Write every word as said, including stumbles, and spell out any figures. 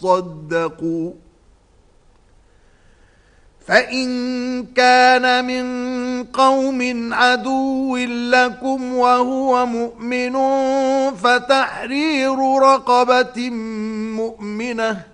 فتصدقوا فإن كان من قوم عدو لكم وهو مؤمن فتحرير رقبة مؤمنة